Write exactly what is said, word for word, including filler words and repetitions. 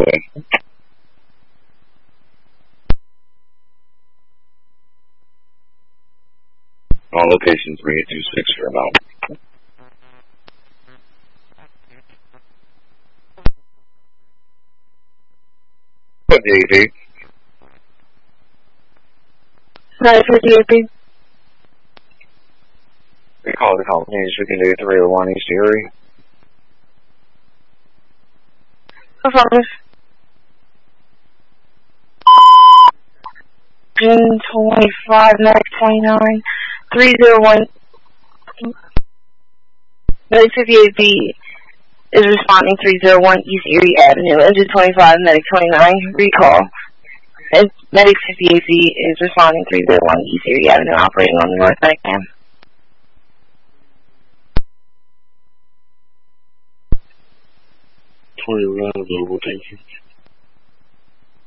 Highway. On location three eight two six for about. What D A B? Sorry for D A B. We call the company fifteen day three oh one East Erie. Affirmative. June twenty-five, Medic twenty-nine, three oh one. Medic fifty-eight B is responding three oh one East Erie Avenue. Engine twenty-five, Medic twenty-nine, recall. And Medic fifty-eight B is responding three oh one East Erie Avenue, operating on the North Medic cam. twenty-one available, thank you.